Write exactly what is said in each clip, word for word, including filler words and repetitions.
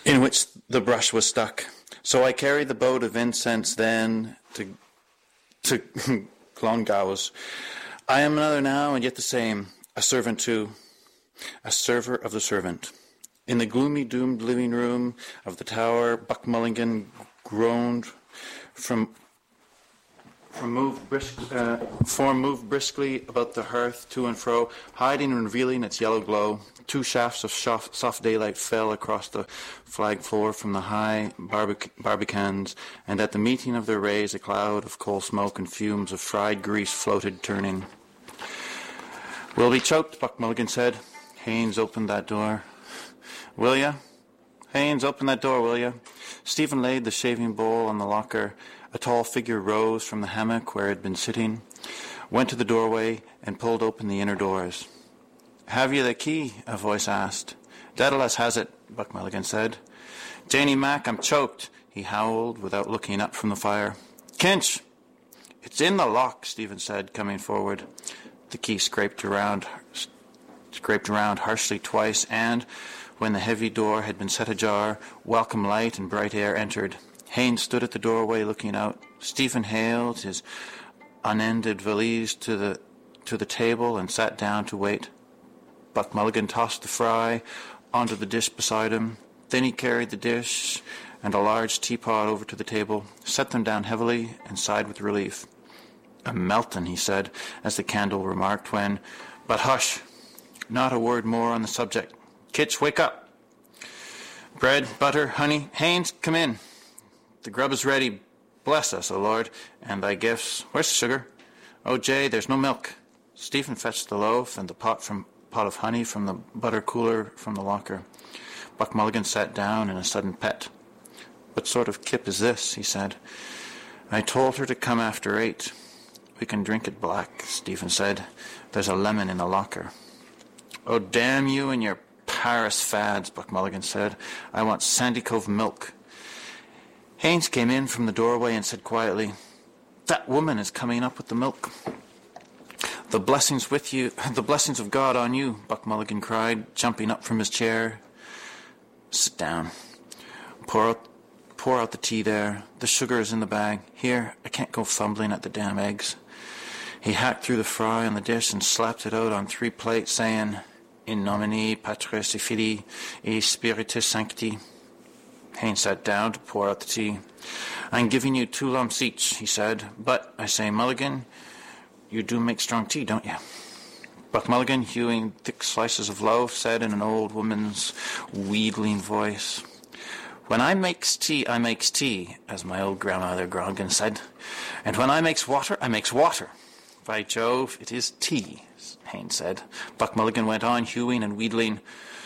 in which the brush was stuck. So I carried the boat of incense then to to Clongowes. I am another now, and yet the same, a servant too, a server of the servant. In the gloomy, doomed living room of the tower, Buck Mulligan groaned from from moved brisk, uh, form moved briskly about the hearth to and fro, hiding and revealing its yellow glow. Two shafts of soft, soft daylight fell across the flag floor from the high barbic- barbicans, and at the meeting of their rays a cloud of coal smoke and fumes of fried grease floated, turning. "We'll be choked," Buck Mulligan said. Haines opened that door. "Will ya? Haines, open that door, will ya?" Stephen laid the shaving bowl on the locker. A tall figure rose from the hammock where it had been sitting, went to the doorway, and pulled open the inner doors. "Have you the key?" a voice asked. "Dedalus has it," Buck Mulligan said. "Janie Mac, I'm choked," he howled without looking up from the fire. "Kinch!" "It's in the lock," Stephen said, coming forward. The key scraped around, scraped around harshly twice, and, when the heavy door had been set ajar, welcome light and bright air entered. Haines stood at the doorway looking out. Stephen hailed his unended valise to the to the table and sat down to wait. Buck Mulligan tossed the fry onto the dish beside him. Then he carried the dish and a large teapot over to the table, set them down heavily, and sighed with relief. "A meltin'," he said, as the candle remarked when, "But hush, not a word more on the subject. Kitch, wake up. Bread, butter, honey. Haines, come in. The grub is ready. Bless us, O Lord, and thy gifts. Where's the sugar? Oh, Jay, there's no milk." Stephen fetched the loaf and the pot from pot of honey from the butter cooler from the locker. Buck Mulligan sat down in a sudden pet. "What sort of kip is this?" he said. "I told her to come after eight." "We can drink it black," Stephen said. "There's a lemon in the locker." "Oh, damn you and your Paris fads," Buck Mulligan said. "I want Sandy Cove milk." Haines came in from the doorway and said quietly, "That woman is coming up with the milk." "The blessings with you, the blessings of God on you," Buck Mulligan cried, jumping up from his chair. "Sit down. Pour out, pour out the tea there. The sugar is in the bag. Here, I can't go fumbling at the damn eggs." He hacked through the fry on the dish and slapped it out on three plates, saying, "In nomine Patris et Filii et Spiritus Sancti." Haines sat down to pour out the tea. "I'm giving you two lumps each," he said. "But, I say, Mulligan, you do make strong tea, don't you?" Buck Mulligan, hewing thick slices of loaf, said in an old woman's wheedling voice, "When I makes tea, I makes tea, as my old grandmother Grogan said. And when I makes water, I makes water. By Jove, it is tea," Haines said. Buck Mulligan went on, hewing and wheedling.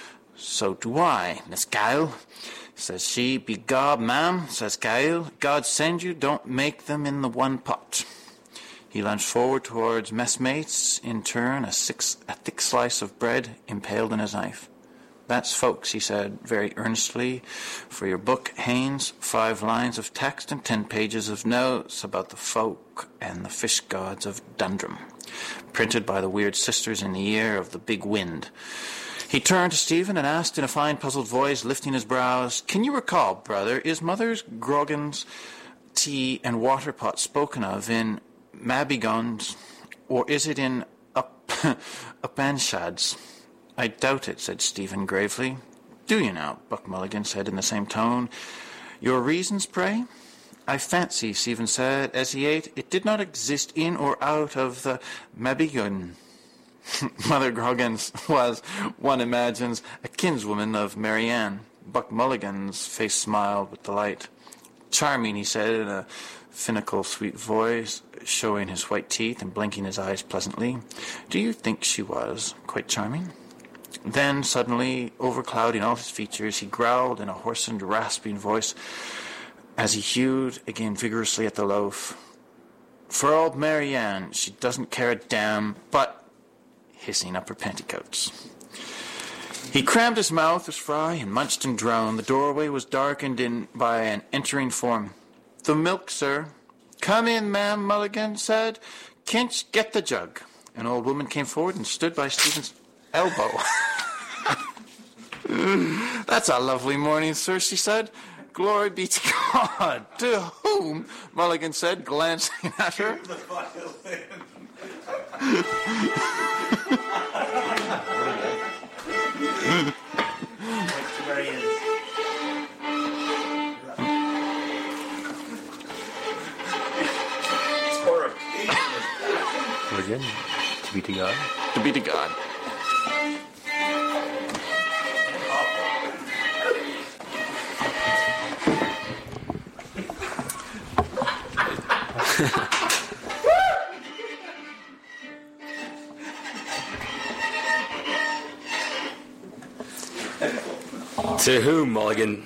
"So do I, Miss Kyle," says she. "Begob, ma'am," says Kyle. "God send you, don't make them in the one pot." He lunged forward towards messmates, in turn a, six, a thick slice of bread impaled in his knife. "That's folks," he said very earnestly. "For your book, Haines, five lines of text and ten pages of notes about the folk and the fish gods of Dundrum, printed by the weird sisters in the year of the big wind." He turned to Stephen and asked in a fine puzzled voice, lifting his brows, "Can you recall, brother, is Mother's Grogan's tea and water pot spoken of in Mabigons, or is it in Up Upanishads?" "I doubt it," said Stephen gravely. "Do you now?" Buck Mulligan said in the same tone. "Your reasons, pray?" "I fancy," Stephen said, as he ate, "it did not exist in or out of the Mabigon." Mother Grogan's was, one imagines, a kinswoman of Marianne. Buck Mulligan's face smiled with delight. "Charming," he said in a finical, sweet voice, showing his white teeth and blinking his eyes pleasantly. "Do you think she was quite charming?" Then, suddenly, overclouding all his features, he growled in a hoarsened, rasping voice as he hewed again vigorously at the loaf. "For old Marianne, she doesn't care a damn, but..." hissing up her petticoats. He crammed his mouth with fry and munched and droned. The doorway was darkened in by an entering form. "The milk, sir." "Come in, ma'am," Mulligan said. "Kinch, get the jug." An old woman came forward and stood by Stephen's elbow. "That's a lovely morning, sir," she said. "Glory be to God." "To whom?" Mulligan said, glancing at her. The violin. Again, to be to God. To be to God. To whom, Mulligan?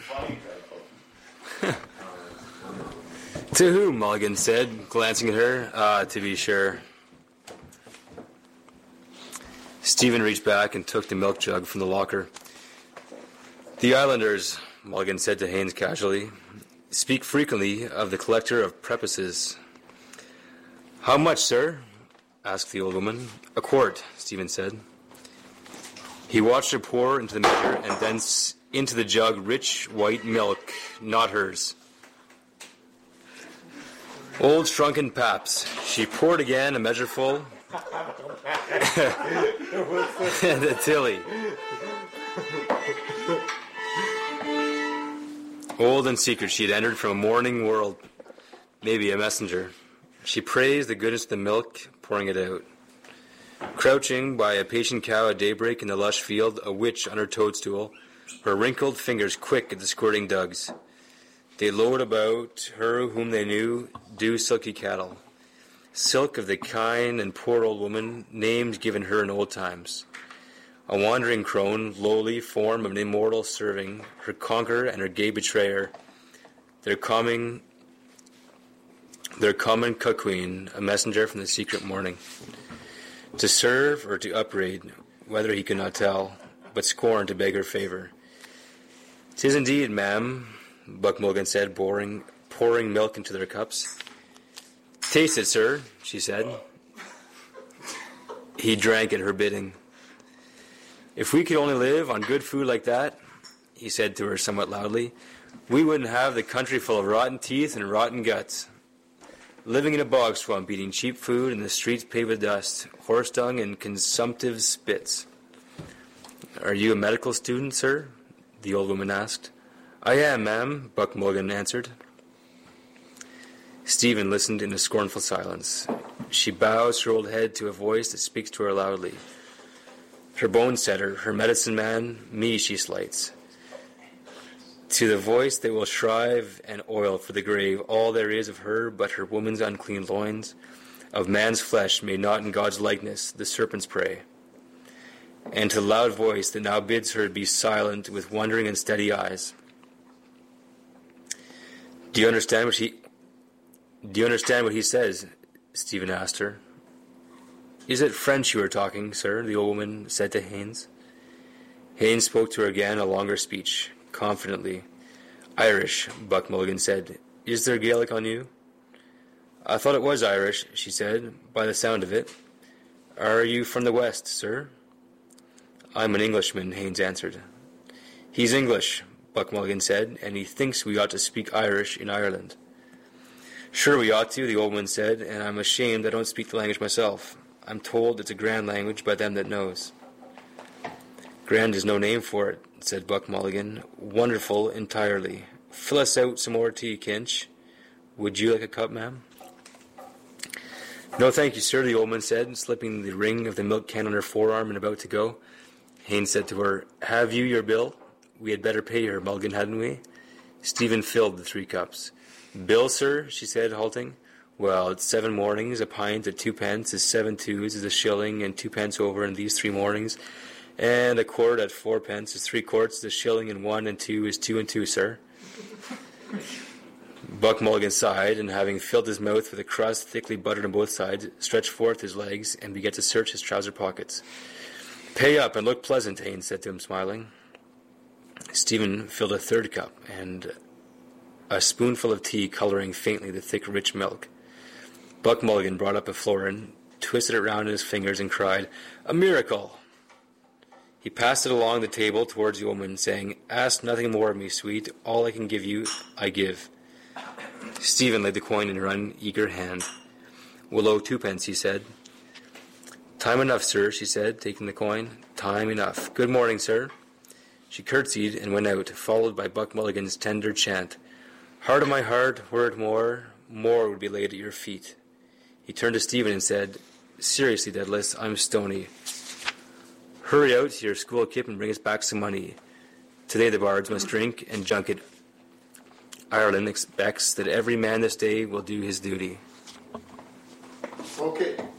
To whom, Mulligan said, glancing at her. Ah, to be sure. Stephen reached back and took the milk jug from the locker. The islanders, Mulligan said to Haines casually, speak frequently of the collector of prepuces. How much, sir? Asked the old woman. A quart, Stephen said. He watched her pour into the measure and then into the jug rich white milk, not hers. Old shrunken paps. She poured again a measureful. The Tilly. Old and secret, she had entered from a morning world, maybe a messenger. She praised the goodness of the milk, pouring it out. Crouching by a patient cow at daybreak in the lush field, a witch on her toadstool, her wrinkled fingers quick at the squirting dugs. They lowed about her whom they knew, dew silky cattle. Silk of the kind and poor old woman, names given her in old times. A wandering crone, lowly form of an immortal serving, her conqueror and her gay betrayer, their common, their common cuckquean, a messenger from the secret morning. To serve or to upbraid, whether he could not tell, but scorn to beg her favour. "'Tis indeed, ma'am," Buck Mulligan said, pouring, pouring milk into their cups. "Taste it, sir," she said. He drank at her bidding. "If we could only live on good food like that," he said to her somewhat loudly, "we wouldn't have the country full of rotten teeth and rotten guts. Living in a bog swamp, eating cheap food, and the streets paved with dust, horse dung, and consumptive spits." "Are you a medical student, sir?" the old woman asked. "I am, ma'am," Buck Mulligan answered. Stephen listened in a scornful silence. She bows her old head to a voice that speaks to her loudly. Her bone setter, her medicine man, me she slights. To the voice that will shrive and oil for the grave all there is of her but her woman's unclean loins, of man's flesh made not in God's likeness, the serpent's prey. And to the loud voice that now bids her be silent with wondering and steady eyes. Do you understand what he Do you understand what he says? Stephen asked her. Is it French you are talking, sir? The old woman said to Haines. Haines spoke to her again a longer speech, confidently. Irish, Buck Mulligan said. Is there Gaelic on you? I thought it was Irish, she said, by the sound of it. Are you from the West, sir? I'm an Englishman, Haines answered. He's English, Buck Mulligan said, and he thinks we ought to speak Irish in Ireland. Sure we ought to, the old woman said, and I'm ashamed I don't speak the language myself. I'm told it's a grand language by them that knows. Grand is no name for it, said Buck Mulligan. Wonderful entirely. Fill us out some more tea, Kinch. Would you like a cup, ma'am? No, thank you, sir, the old woman said, slipping the ring of the milk can on her forearm and about to go. Haines said to her, Have you your bill? We had better pay her, Mulligan, hadn't we? Stephen filled the three cups. Bill, sir, she said, halting. Well, it's seven mornings, a pint at two pence is seven twos is a shilling and two pence over in these three mornings, and a quart at four pence is three quarts, a shilling and one and two is two and two, sir. Buck Mulligan sighed, and having filled his mouth with a crust thickly buttered on both sides, stretched forth his legs and began to search his trouser pockets. Pay up and look pleasant, Haines said to him, smiling. Stephen filled a third cup, and a spoonful of tea colouring faintly the thick, rich milk. Buck Mulligan brought up a florin, twisted it round in his fingers, and cried, A miracle! He passed it along the table towards the woman, saying, "Ask nothing more of me, sweet. All I can give you, I give." Stephen laid the coin in her uneager hand. "We'll owe twopence," he said. "Time enough, sir," she said, taking the coin. "Time enough. Good morning, sir." She curtsied and went out, followed by Buck Mulligan's tender chant. "Heart of my heart, were it more, more would be laid at your feet." He turned to Stephen and said, "Seriously, Dedalus, I'm stony. Hurry out to your school kip and bring us back some money. Today the bards must drink and junket. Ireland expects that every man this day will do his duty." Okay.